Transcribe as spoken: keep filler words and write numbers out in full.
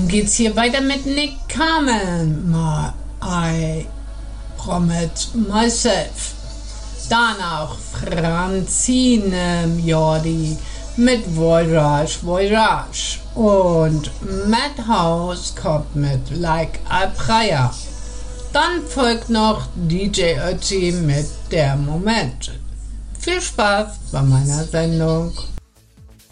geht's hier weiter mit Nick Carmen. My, I Promise Myself. Danach Francine Jordi mit Voyage, Voyage. Und Madhouse kommt mit Like a Prayer. Dann folgt noch D J Ötzi mit Der Moment. Viel Spaß bei meiner Sendung.